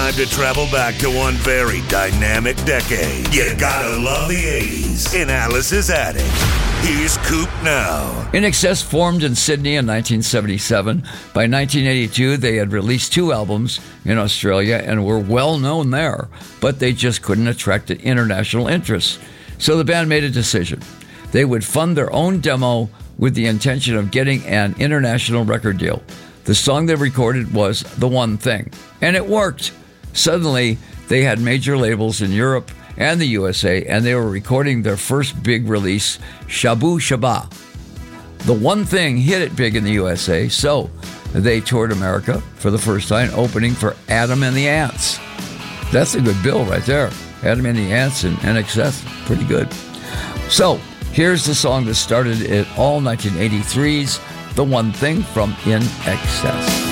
time to travel back to one very dynamic decade. You gotta love the 80s in Alice's Attic. Here's Coop now. INXS formed in Sydney in 1977. By 1982, they had released 2 albums in Australia and were well known there, but they just couldn't attract international interest. So the band made a decision. They would fund their own demo with the intention of getting an international record deal. The song they recorded was The One Thing, and it worked. Suddenly, they had major labels in Europe and the USA, and they were recording their first big release, Shabu Shaba. The One Thing hit it big in the USA, so they toured America for the first time, opening for Adam and the Ants. That's a good bill right there. Adam and the Ants and INXS, pretty good. So, here's the song that started it all, 1983's The One Thing from INXS.